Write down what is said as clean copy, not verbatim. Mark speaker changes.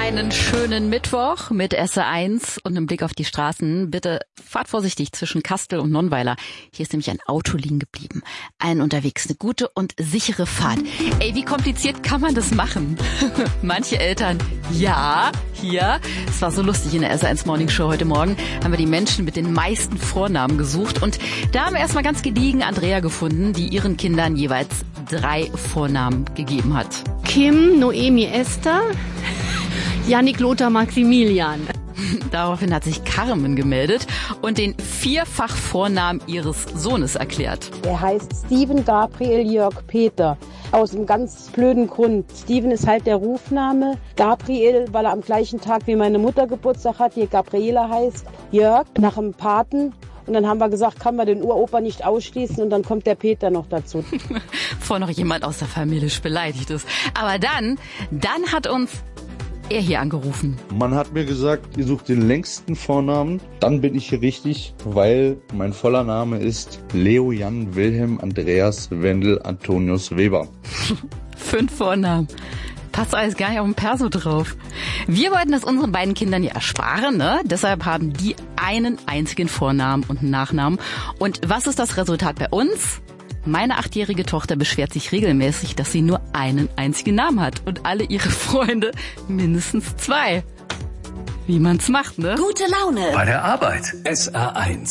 Speaker 1: Einen schönen Mittwoch mit SR1 und einem Blick auf die Straßen. Bitte fahrt vorsichtig zwischen Kastel und Nonnweiler. Hier ist nämlich ein Auto liegen geblieben. Allen unterwegs eine gute und sichere Fahrt. Ey, wie kompliziert kann man das machen? Manche Eltern, ja, hier. Es war so lustig in der SR1 Morning Show heute Morgen. Haben wir die Menschen mit den meisten Vornamen gesucht. Und da haben wir erstmal ganz gediegen Andrea gefunden, die ihren Kindern jeweils 3 Vornamen gegeben hat.
Speaker 2: Kim, Noemi, Esther, Jannik, Lothar, Maximilian.
Speaker 1: Daraufhin hat sich Carmen gemeldet und den 4-fach-Vornamen ihres Sohnes erklärt.
Speaker 3: Er heißt Steven Gabriel Jörg Peter. Aus einem ganz blöden Grund. Steven ist halt der Rufname. Gabriel, weil er am gleichen Tag wie meine Mutter Geburtstag hat, die Gabriela heißt. Jörg, nach dem Paten. Und dann haben wir gesagt, kann man den Uropa nicht ausschließen und dann kommt der Peter noch dazu.
Speaker 1: Bevor noch jemand aus der Familie beleidigt ist. Aber dann hat uns er hier angerufen.
Speaker 4: Man hat mir gesagt, ihr sucht den längsten Vornamen. Dann bin ich hier richtig, weil mein voller Name ist Leo Jan Wilhelm Andreas Wendel Antonius Weber.
Speaker 1: 5 Vornamen. Passt alles gar nicht auf den Perso drauf. Wir wollten das unseren beiden Kindern ja ersparen, ne? Deshalb haben die einen einzigen Vornamen und einen Nachnamen. Und was ist das Resultat bei uns? Meine 8-jährige Tochter beschwert sich regelmäßig, dass sie nur einen einzigen Namen hat und alle ihre Freunde mindestens 2. Wie man's macht, ne?
Speaker 5: Gute Laune bei der Arbeit. SR1.